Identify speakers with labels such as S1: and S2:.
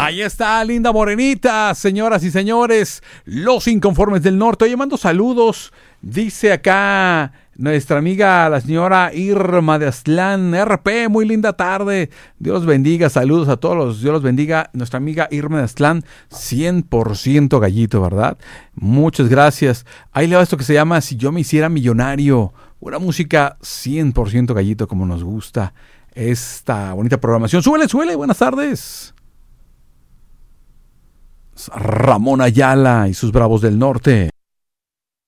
S1: Ahí está, linda morenita, señoras y señores, los inconformes del norte. Oye, mando saludos, dice acá nuestra amiga, la señora Irma de Aztlán, RP, muy linda tarde, Dios los bendiga, saludos a todos, Dios los bendiga, nuestra amiga Irma de Aztlán, 100% gallito, ¿verdad? Muchas gracias. Ahí le va esto que se llama Si yo me hiciera millonario, una música 100% gallito como nos gusta esta bonita programación. Súbele, súbele, buenas tardes. Ramón Ayala y sus Bravos del Norte.